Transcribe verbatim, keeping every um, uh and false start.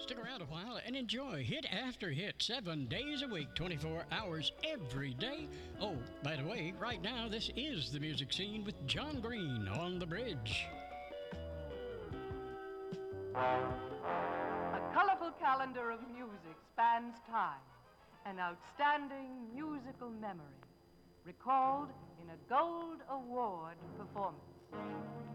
Stick around a while and enjoy hit after hit, seven days a week, twenty-four hours every day. Oh, by the way, right now, this is the music scene with John Green on the bridge. A colorful calendar of music spans time, an outstanding musical memory, recalled in a Gold Award performance.